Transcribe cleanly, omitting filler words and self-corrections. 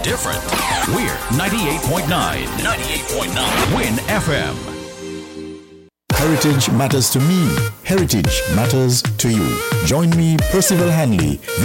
different. We're 98.9. 98.9 Win FM. Heritage matters to me. Heritage matters to you. Join me, Percival Hanley.